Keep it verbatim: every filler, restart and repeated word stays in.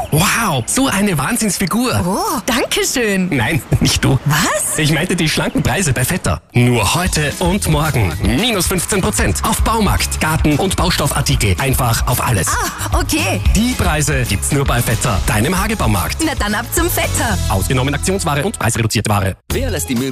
Wow, so eine Wahnsinnsfigur. Oh, danke schön. Nein, nicht du. Was? Ich meinte die schlanken Preise bei Vetter. Nur heute und morgen. Minus fünfzehn Prozent auf Baumarkt, Garten- und Baustoffartikel. Einfach auf alles. Ah, okay. Die Preise gibt's nur bei Vetter, deinem Hagebaumarkt. Na dann ab zum Vetter. Ausgenommen Aktionsware und preisreduzierte Ware. Wer lässt die Müll